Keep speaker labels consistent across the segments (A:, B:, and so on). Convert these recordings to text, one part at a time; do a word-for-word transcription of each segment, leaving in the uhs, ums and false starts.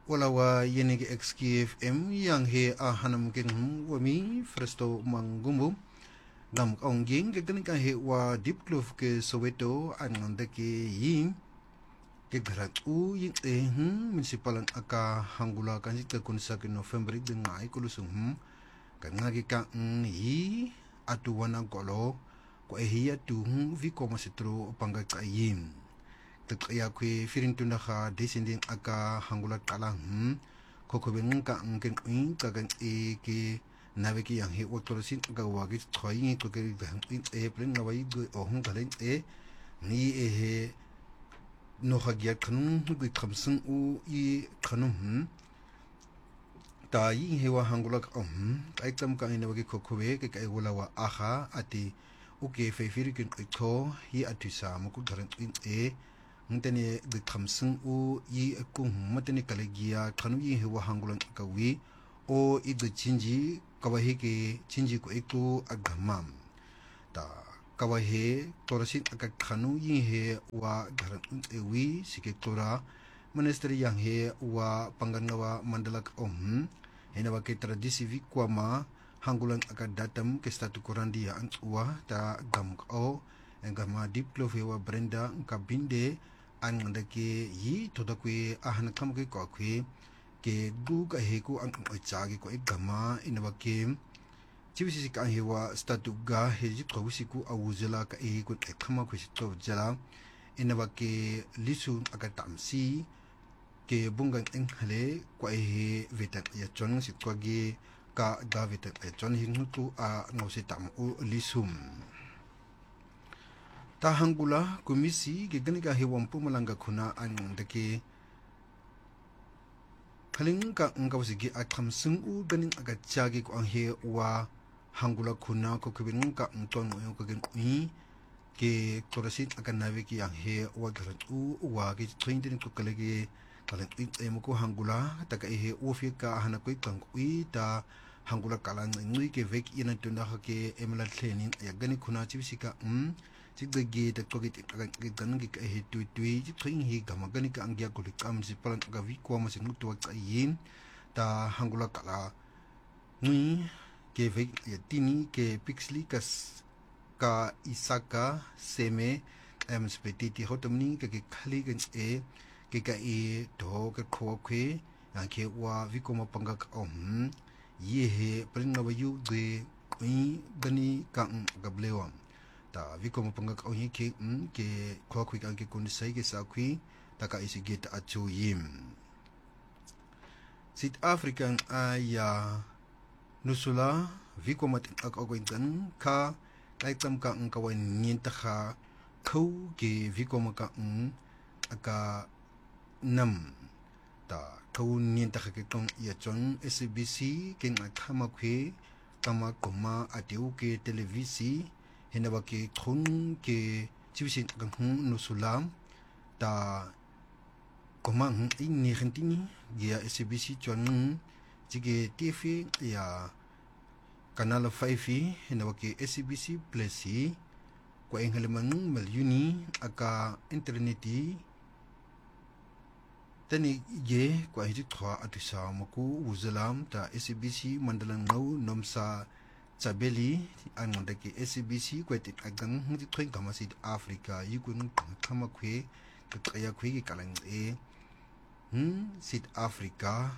A: wala wa yenige X K F M yang he a hanam ken wami fresto mangumbu gam onging ke kan he wa deep clove ke Soweto an ke yin ke grat u yin e municipal aka hangula kan sit kun sa ke November de ngai kulusum kan ngagi ka yi atu wana golo ko e hi atu vi ko masitro panga kayin ya kwe firin tunda kha descending aka hangula kala hm koko ben ka ngen in ka gan e ke naviki yang he otorosin ka wagi thoi ko ke in e plen na wai go ohun kalen e ni e he no khagya khanum gu khamsun u i khanum hm ta yi he wa hangula ka hm ai tam ka ina wagi koko we ke kai wala wa aha ati uke fe firin kin ko hi atisa mo ku dharan in e ntene de khamsung u yi ku matene kalegia khanu yi hewa hangulan kawi o i de chinji kawahi ke chinji ko eku agamam ta kawahi torasin aka khanu yi he wa garan ewi sike tora ministry yang he wa pangangawa mandalak om henawa ke tradisi vi kwama hangulan aka datam ke statu korandia an wa ta gam o engama deep love wa brenda kabinde an ndake yi todakwe ahana kamke ko kwe ke gu ka he ko an chagi ko egama inwa ke chibisi ka hewa statu ga he ji ko siku awuzela ka e ko ekama ko sito jala inwa ke lisu aga tamsi ke bungan enghale ko he vetat ya chon sit ko ge ka ga vetat ya chon hintu a ngose tam u lisum ta hangula komisi ke ganika hewam pumalanga khuna an dake khaling ka ngawsi ge akham sung u ganin aga chagi ko he wa hangula khuna ko kubin ka nton mo ko gen i ke torasit aga navi ki yang he wa garat u wa ge twenty ko kalege kalan i mo ko hangula ta ka he ofi ka hana ko kang i ta hangula kalan ngui ke vek ina tunda ke emla training ya gani khuna chibisika um the gate at Togit Gangi he to tweet, train he Gamaganica and Giacoli comes Palan Gaviquamas and Mutuak Yin, the Hangula Kala Nui, gave Yatini, ke Pixley, Ka Isaka, Seme, M. Spetiti Hotomni, ke Kaligans E, Keka E, Dog, Koke, and Kewa Vicoma Pangak Om, Ye he, Prinova you, the Queen Gani Kang Gablewam. Ta viko mo pangak o ke mm ke kwa kwik ang ke kunisay ke sa kwi taka isigit at yim South African aya nusula viko mat ak ogointan ka kay tam ka ang kawan nyenta ka ko ke viko maka ang aka nam ta ko nyenta ka ke tong ya chon S B C ke ngakama kwe kama koma atiu ke televisi henawa ke thun ke chibisin kan hun nusulam ta komang ini khantini dia S B C chon jige T V ya kanal five henawa ke S B C plus ko engaleman malyuni aka interneti tani ye ko hiji thwa atisa maku uzalam ta S B C mandalang no nomsa Sabeli an ndake S B C kwete agang ngi tkhoi kama South Africa yikun kama khwe kaya khwe ki kalang e hm South Africa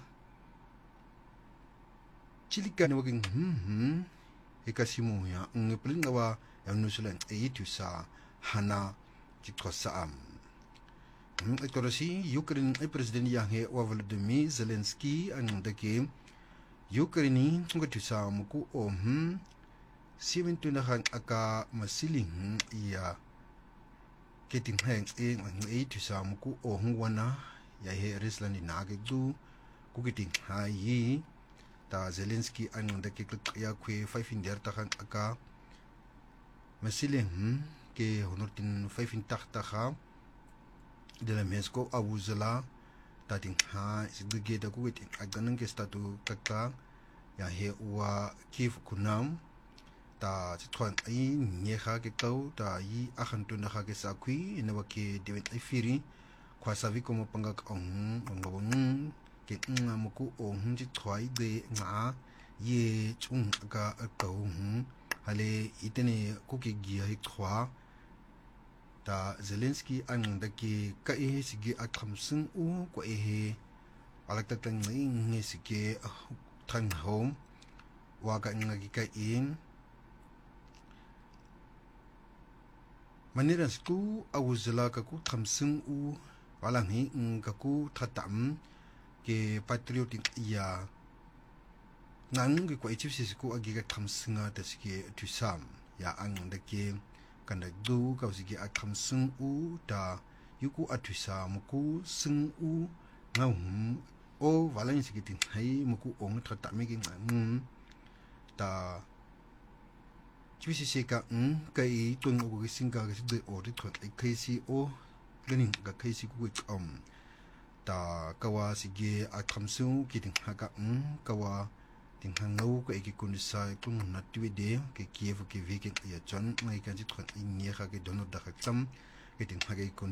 A: chilika ne wagin hm hm ekasimo ya ngepling wa ya New Zealand e tusa hana chikosa am hm ekorosi Ukraine e president ya he wa Volodymyr Zelensky an ndake Ukraine ngotusa muku om seventy na hang aka masiling ya keting hang e ngai tusa muku ohun wana ya he Rusland na ge du ku keting hayi ta Zelensky an da ke ya kwe five in der ta hang aka masiling ke honortin five in takta ha de la Mexico awuzala tating ha sigge da ku keting aganan ke statu kaka ya he wa kif kunam ta chitwan ai nyeha ke kau ta yi akhantu na kha ke sakui ina wa ke dewen ai firi kwa savi ko mapanga ong ong ke nga muku ong ji thwai de nga ye chung ga ko hu hale itene ku ke gi hi thwa ta Zelensky ang da ke ka e sige a khamsung u ko e he alak ta tang ngi ngi sige thang home wa ga nga gi ka in manira sku awuzla ka ku khamsung u wala hi ka ku thatam ke patriotic ya nang ke ko e chip si ku agi ka khamsunga ta sige tu sam ya ang da ke kan du ka sige a khamsung u ta yuku atusa muku sung u ngam o wala ni sige tin hai muku ong thatam gi ngam ta Chibisi seka ng kay tuwing ako kasing kasi de o rito ay kasi o ganing ka kasi kuwit um ta kawa sige at kamsung kiting haga ng kawa ting hangaw ka ikikundisa kung natuwide kay Kiev kay Viking ay atyan ngay kansi tuwan ay niya kagay donod da kaksam kiting haga ikun